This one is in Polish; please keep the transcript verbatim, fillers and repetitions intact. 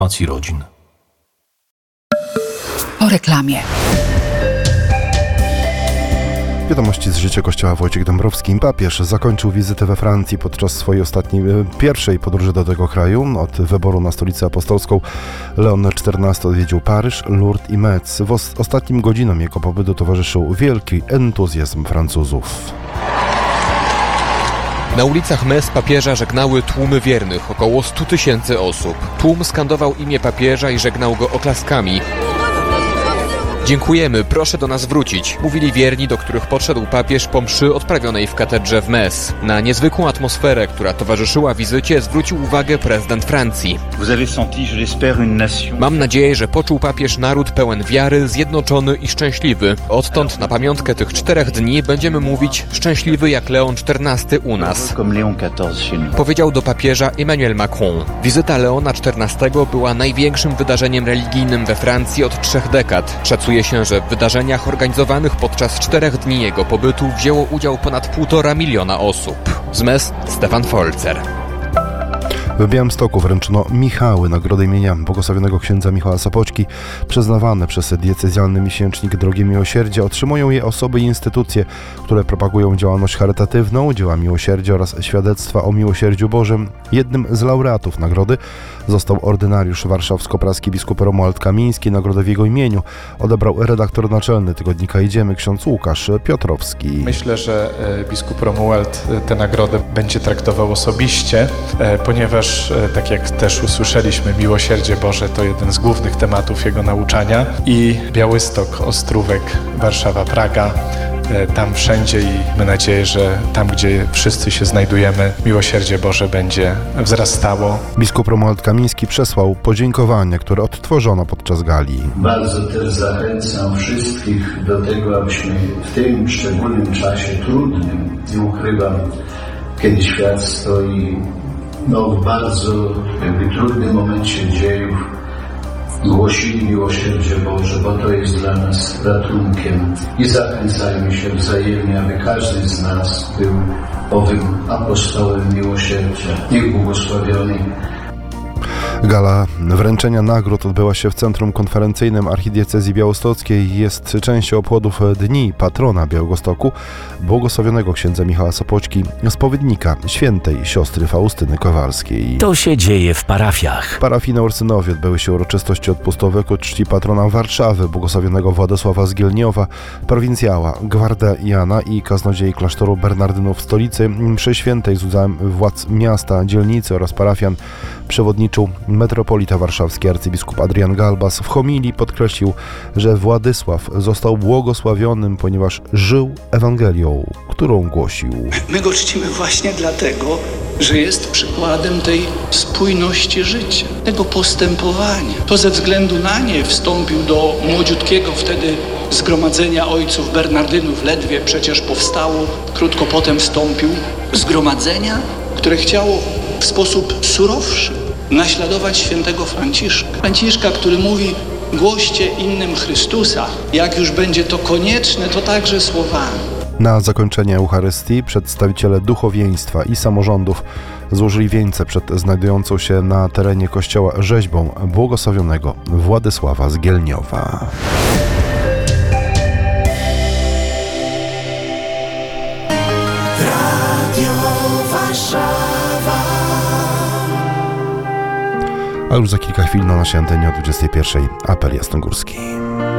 Macji rodzin. Po reklamie. Wiadomości z życia Kościoła. Wojciech Dąbrowski. Papież zakończył wizytę we Francji podczas swojej ostatniej, pierwszej podróży do tego kraju. Od wyboru na stolicę apostolską Leon czternasty odwiedził Paryż, Lourdes i Metz. W os- ostatnim godzinom jego pobytu towarzyszył wielki entuzjazm Francuzów. Na ulicach Metz papieża żegnały tłumy wiernych, około stu tysięcy osób. Tłum skandował imię papieża i żegnał go oklaskami. Dziękujemy, proszę do nas wrócić, mówili wierni, do których podszedł papież po mszy odprawionej w katedrze w Metz. Na niezwykłą atmosferę, która towarzyszyła wizycie, zwrócił uwagę prezydent Francji. Mam nadzieję, że poczuł papież naród pełen wiary, zjednoczony i szczęśliwy. Odtąd na pamiątkę tych czterech dni będziemy mówić szczęśliwy jak Leon czternasty u nas. Powiedział do papieża Emmanuel Macron. Wizyta Leona czternastego była największym wydarzeniem religijnym we Francji od trzech dekad. Szacuje się, że w wydarzeniach organizowanych podczas czterech dni jego pobytu wzięło udział ponad półtora miliona osób. Z Metz Stefan Folzer. W Białymstoku wręczono Michały, nagrody imienia błogosławionego księdza Michała Sopoćki. Przyznawane przez diecezjalny miesięcznik Drogie Miłosierdzie otrzymują je osoby i instytucje, które propagują działalność charytatywną, dzieła miłosierdzia oraz świadectwa o miłosierdziu Bożym. Jednym z laureatów nagrody został ordynariusz warszawsko-praski biskup Romuald Kamiński. Nagrodę w jego imieniu odebrał redaktor naczelny tygodnika Idziemy, ksiądz Łukasz Piotrowski. Myślę, że biskup Romuald tę nagrodę będzie traktował osobiście, ponieważ tak jak też usłyszeliśmy, miłosierdzie Boże to jeden z głównych tematów jego nauczania i Białystok, Ostrówek, Warszawa, Praga, tam wszędzie i mamy nadzieję, że tam, gdzie wszyscy się znajdujemy, miłosierdzie Boże będzie wzrastało. Biskup Romuald Kamiński przesłał podziękowania, które odtworzono podczas gali. Bardzo też zachęcam wszystkich do tego, abyśmy w tym szczególnym czasie trudnym, nie ukrywam, kiedy świat stoi no, w bardzo jakby trudnym momencie dziejów, głosili miłosierdzie Boże, bo to jest dla nas ratunkiem i zachęcajmy się wzajemnie, aby każdy z nas był owym apostołem miłosierdzia. Niech błogosławiony. Gala wręczenia nagród odbyła się w Centrum Konferencyjnym Archidiecezji Białostockiej. Jest częścią obchodów Dni Patrona Białegostoku, błogosławionego księdza Michała Sopoćki, spowiednika świętej siostry Faustyny Kowalskiej. To się dzieje w parafiach. W parafii na Ursynowie odbyły się uroczystości odpustowe ku czci patrona Warszawy, błogosławionego Władysława z Gielniowa, prowincjała Gwardiana i kaznodziei klasztoru Bernardynów w stolicy. Mszy świętej z udziałem władz miasta, dzielnicy oraz parafian przewodniczył metropolita warszawski arcybiskup Adrian Galbas. W homilii podkreślił, że Władysław został błogosławionym, ponieważ żył Ewangelią, którą głosił. My go czcimy właśnie dlatego, że jest przykładem tej spójności życia, tego postępowania. To ze względu na nie wstąpił do młodziutkiego wtedy zgromadzenia ojców Bernardynów, ledwie przecież powstało, krótko potem wstąpił zgromadzenia, które chciało w sposób surowszy naśladować świętego Franciszka. Franciszka, który mówi: głoście innym Chrystusa. Jak już będzie to konieczne, to także słowami. Na zakończenie Eucharystii przedstawiciele duchowieństwa i samorządów złożyli wieńce przed znajdującą się na terenie kościoła rzeźbą błogosławionego Władysława z Gielniowa. Radio Warszawa. A już za kilka chwil na naszej antenie o dwudziestej pierwszej apel jasnogórski.